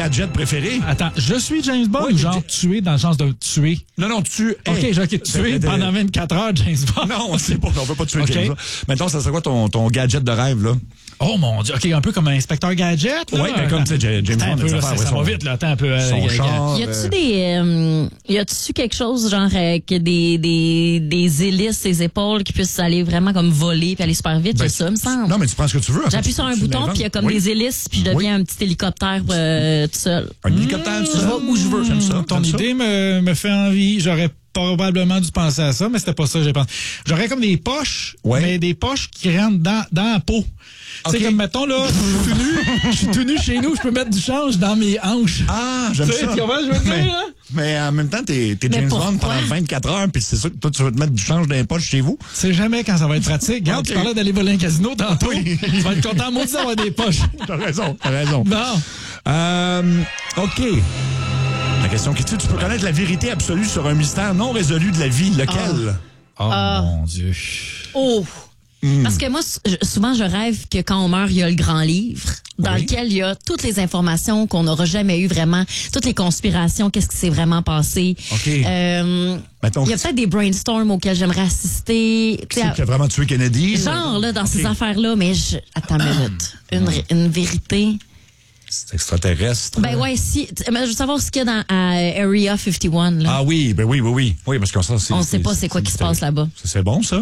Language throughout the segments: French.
gadget préféré? Attends, je suis James Bond ou genre tuer dans le sens de tuer? Non, tu... OK, tuer pendant 24 heures, James Bond. Non, on sait pas. On veut pas tuer James Bond. Maintenant, ça serait quoi ton gadget de rêve, là? Oh mon Dieu, OK, un peu comme un inspecteur gadget. Oui, ben comme tu sais, James Bond, ça va vite, là. Attends un peu. Son char. Y a-tu quelque chose, genre, que des hélices, ses épaules qui puissent aller vraiment comme voler puis aller super vite? C'est ça, me semble. Non, mais tu prends ce que tu veux. J'appuie sur un bouton puis il y a comme des hélices puis je deviens un petit hélicoptère tout seul. Un hélicoptère tout seul? Je vais où je veux. J'aime ça. Ton idée me fait envie. J'aurais probablement dû penser à ça, mais c'était pas ça que j'ai pensé. J'aurais comme des poches, mais des poches qui rentrent dans la peau. Tu sais, comme mettons, là, je suis tout nu chez nous, je peux mettre du change dans mes hanches. Ah, j'aime ça. Tu comprends, je veux dire, là? Mais en même temps, t'es James Bond pendant 24 heures, puis c'est sûr que toi, tu vas te mettre du change dans les poches chez vous. C'est jamais quand ça va être pratique. Regarde, tu parlais d'aller voler un casino tantôt. Tu vas être content, moi, d'avoir des poches. T'as raison. Bon. OK. La question qui tue, tu peux connaître la vérité absolue sur un mystère non résolu de la vie. Lequel? Oh, mon Dieu. Oh! Parce que moi, souvent, je rêve que quand on meurt, il y a le grand livre dans lequel il y a toutes les informations qu'on n'aura jamais eues vraiment, toutes les conspirations, qu'est-ce qui s'est vraiment passé. OK. Il y a peut-être des brainstorms auxquels j'aimerais assister. Qui a vraiment tué Kennedy? Genre, là, dans ces affaires-là, mais attends une minute. Une vérité... C'est extraterrestre. Ben ouais, je veux savoir ce qu'il y a dans Area 51. Là. Ah oui, ben oui. Oui, parce qu'on sait. On sait pas c'est quoi qui se passe là-bas. C'est bon, ça?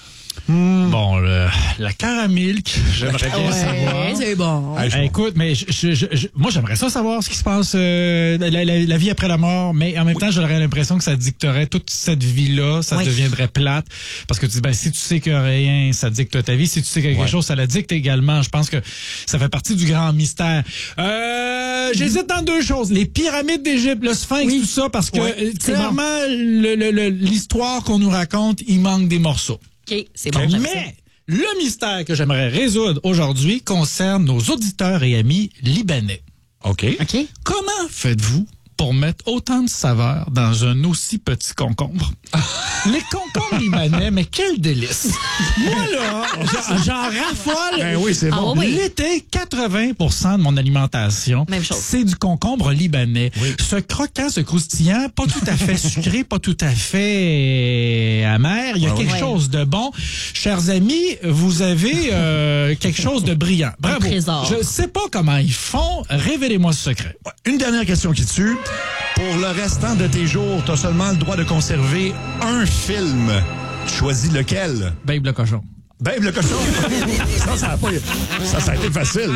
Bon, la caramilk, j'aimerais bien savoir. C'est bon. Écoute, mais moi, j'aimerais ça savoir ce qui se passe, la vie après la mort, mais en même temps, j'aurais l'impression que ça dicterait toute cette vie-là, ça deviendrait plate. Parce que tu dis, ben, si tu sais que rien, ça dicte ta vie. Si tu sais quelque chose, ça la dicte également. Je pense que ça fait partie du grand mystère. J'hésite dans deux choses. Les pyramides d'Égypte, le Sphinx, tout ça, parce que clairement, l'histoire qu'on nous raconte, il manque des morceaux. OK, c'est bon. Mais le mystère que j'aimerais résoudre aujourd'hui concerne nos auditeurs et amis libanais. OK. Comment faites-vous pour mettre autant de saveur dans un aussi petit concombre? Les concombres libanais, mais quel délice! Moi, là, j'en raffole. Ben oui, c'est bon. L'été, 80% de mon alimentation, c'est du concombre libanais. Oui. Ce croquant, ce croustillant, pas tout à fait sucré, pas tout à fait amer. Il y a quelque chose de bon. Chers amis, vous avez quelque chose de brillant. Bravo. Je sais pas comment ils font. Révélez-moi ce secret. Une dernière question qui tue. Pour le restant de tes jours, tu as seulement le droit de conserver un film. Tu choisis lequel? Babe le cochon. Babe le cochon? ça a été facile.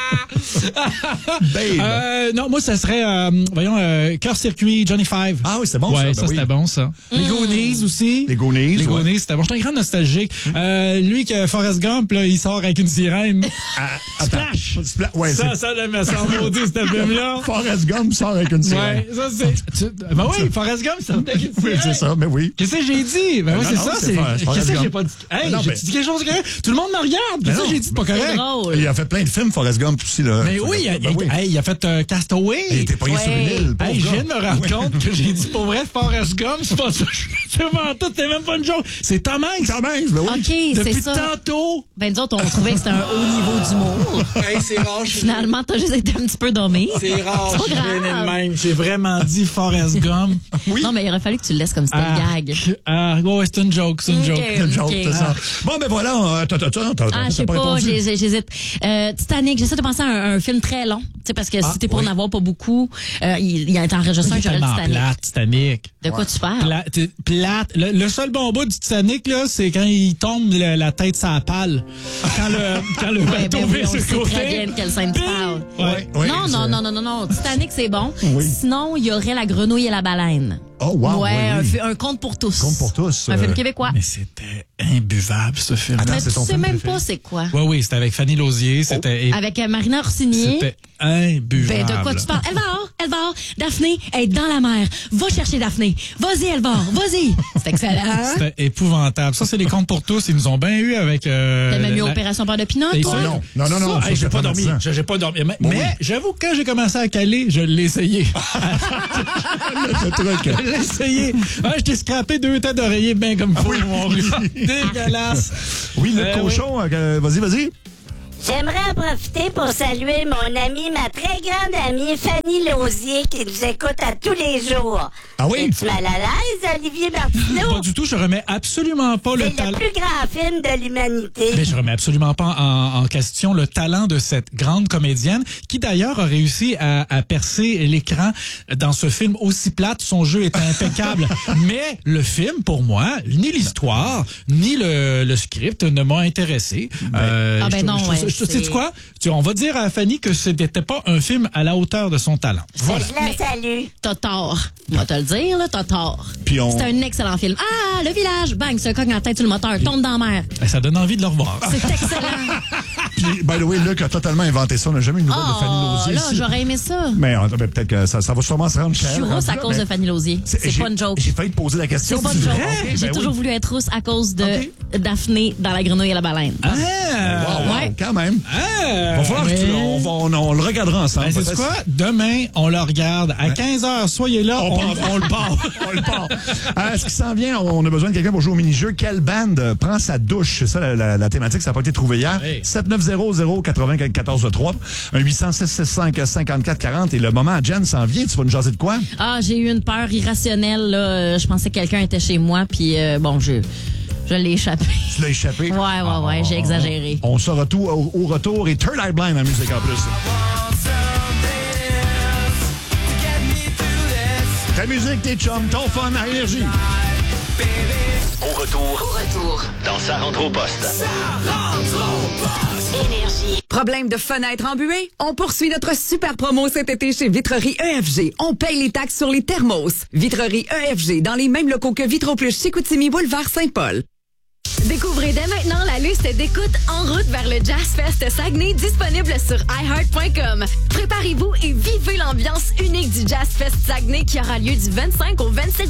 Babe. Non, moi, ça serait, Cœur-Circuit, Johnny Five. Ah oui, c'était bon, ça. Ouais, ça, c'était bon, ça. Les Goonies aussi. Les Goonies, c'était bon. Je suis un grand nostalgique. Lui, que Forrest Gump, là, il sort avec une sirène. Splash! Ouais, ça me maudit, ce film-là. Forrest Gump sort avec une sirène. Ouais, ça, c'est... Ben oui, Forrest Gump sort avec une sirène. Oui, c'est ça, mais oui. Qu'est-ce que j'ai dit? Ben oui, c'est ça, c'est... Qu'est-ce que j'ai pas dit? Hey, j'ai dit quelque chose de correct. Tout le monde me regarde. Qu'est-ce que j'ai dit pas correct? Il a fait plein de films, Forrest Gump aussi, là. Mais oui, il a fait Castaway. Il était pogné sur une île. Hey, je viens de me rendre compte que j'ai dit pour vrai Forrest Gump, c'est pas ça. C'est vraiment tout, c'est même pas une joke. C'est Tom Hanks. Tom Hanks, ben oui. OK, c'est ça. Depuis tantôt. Ben, nous autres, on trouvait que c'était un haut niveau d'humour. Hey, c'est rare. Finalement, t'as juste été un petit peu dommé. C'est rare. C'est pas grave. Même. J'ai vraiment dit Forrest Gump. Oui. Non, mais il aurait fallu que tu le laisses comme c'était le gag. Ouais, c'est une joke, c'est une joke. C'est une joke, c'est ça. Bon, ben voilà, je sais pas, j'hésite. Titanic, j'essaie de penser à un film très long, tu sais, parce que si t'es pour en avoir pas beaucoup, il y a un enregistré, j'aurais le Titanic. Plate, Titanic. De quoi tu parles? Plate. Le seul bon bout du Titanic, là, c'est quand il tombe la tête sur la pale. Quand le bateau vire sur le côté. Très bien de quelle scène tu parles. Ouais, non. Titanic, c'est bon. Sinon, il y aurait La grenouille et la baleine. Oh, wow. Ouais, un conte pour tous. Conte pour tous. Un film québécois. Mais c'était imbuvable, ce film. Attends, mais tu sais même pas c'est quoi. Oui, c'était avec Fanny Lausier. Avec Marina Orsini. C'était imbuvable. Ben, de quoi tu parles? Elvar, Daphné est dans la mer. Va chercher Daphné. Vas-y, Elvar, vas-y. C'est excellent. C'était épouvantable. Ça, c'est les contes pour tous. Ils nous ont bien eu avec... T'as même eu Opération Peur de Pinot, toi? Non. J'ai pas dormi. J'ai pas dormi. Mais j'avoue que quand j'ai commencé à caler, je l'ai essayé. Le truc. Je l'ai essayé. Je t'ai scrapé 2 têtes d'oreiller bien comme faut. Dégueulasse. Oui, le cochon. Vas-y. J'aimerais en profiter pour saluer mon amie, ma très grande amie Fanny Lausier, qui nous écoute à tous les jours. Ah oui? Es-tu mal à l'aise, Olivier Martineau? Pas du tout, je remets absolument pas le C'est talent. le plus grand film de l'humanité. Mais je remets absolument pas en question le talent de cette grande comédienne qui d'ailleurs a réussi à percer l'écran dans ce film aussi plate. Son jeu est impeccable. Mais le film, pour moi, ni l'histoire, ni le script ne m'ont intéressé. Tu sais quoi? On va dire à Fanny que ce n'était pas un film à la hauteur de son talent. Voilà. Je la salue. T'as tort. On va te le dire, là, t'as tort. Puis C'est un excellent film. Ah, le village, bang, se cogne en tête sur le moteur, tombe dans la mer. Ça donne envie de le revoir. C'est excellent. Puis, by the way, Luc a totalement inventé ça. On n'a jamais eu de nouvelles de Fanny Lausier. Là, ici. j'aurais aimé ça. Mais peut-être que ça va sûrement se rendre Je suis rousse à cause de Fanny Lausier. C'est pas une joke. J'ai failli te poser la question. C'est pas une joke. vrai? J'ai toujours voulu être rousse à cause de Daphné dans La Grenouille et la baleine. Wow, wow, Ouais. quand même. Va falloir que on le regardera ensemble. Ben, c'est quoi? Demain, on le regarde. À 15h, soyez là, on le part. On le part. Ce qui s'en vient, on a besoin de quelqu'un pour jouer au mini-jeu. Quelle bande prend sa douche? C'est ça la thématique, ça n'a pas été trouvé hier. Hey. 7900-94-3, un 800-665-5440. Et le moment, Jen s'en vient. Tu vas nous jaser de quoi? Ah, j'ai eu une peur irrationnelle, là. Je pensais que quelqu'un était chez moi, puis je l'ai échappé. Tu l'as échappé? Ouais, j'ai exagéré. On saura tout au retour. Et Third Eye Blind en musique en plus. Ta musique, tes chums, ton fun à Énergie. Au retour, dans Sa rentre au poste. Énergie. Problème de fenêtre embuée? On poursuit notre super promo cet été chez Vitrerie EFG. On paye les taxes sur les thermos. Vitrerie EFG, dans les mêmes locaux que Vitro-Plus chez Chicoutimi, boulevard Saint-Paul. Découvrez dès maintenant la liste d'écoute en route vers le Jazz Fest Saguenay, disponible sur iHeart.com. Préparez-vous et vivez l'ambiance unique du Jazz Fest Saguenay qui aura lieu du 25 au 27 juillet.